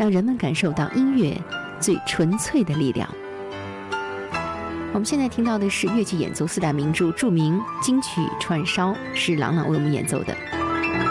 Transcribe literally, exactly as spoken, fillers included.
让人们感受到音乐最纯粹的力量。我们现在听到的是越剧演奏四大名著著名金曲串烧，是郎朗为我们演奏的。